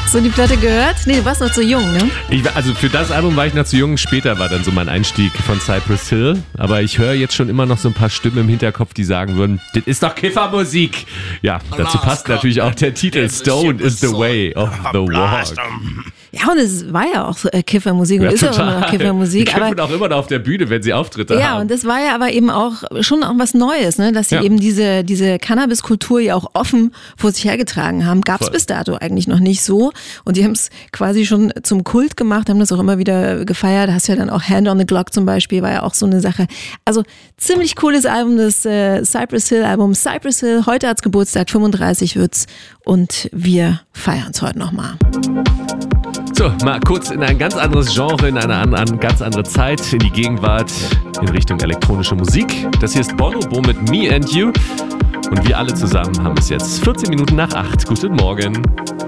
Hast du die Platte gehört? Nee, du warst noch zu jung, ne? Also für das Album war ich noch zu jung. Später war dann so mein Einstieg von Cypress Hill. Aber ich höre jetzt schon immer noch so ein paar Stimmen im Hinterkopf, die sagen würden, das ist doch Kiffermusik. Ja, dazu passt natürlich auch der Titel Stoned is the way of the walk. Ja, und es war ja auch Kiffermusik und Ja, ist ja auch immer noch Die Kiffermusik. kiffen auch immer noch auf der Bühne, wenn sie Auftritte haben. Ja, und das war ja aber eben auch schon auch was Neues, ne? Dass sie eben diese Cannabis-Kultur ja auch offen vor sich hergetragen haben. Gab es bis dato eigentlich noch nicht so. Und die haben es quasi schon zum Kult gemacht, haben das auch immer wieder gefeiert. Da hast du ja dann auch Hand on the Clock zum Beispiel, war ja auch so eine Sache. Also ziemlich cooles Album, das Cypress Hill Album. Cypress Hill, heute hat's Geburtstag, 35 wird's. Und wir feiern es heute nochmal. So, mal kurz in ein ganz anderes Genre, in eine ganz andere Zeit, in die Gegenwart, in Richtung elektronische Musik. Das hier ist Bonobo mit Me and You. Und wir alle zusammen haben es jetzt 14 Minuten nach 8. Guten Morgen.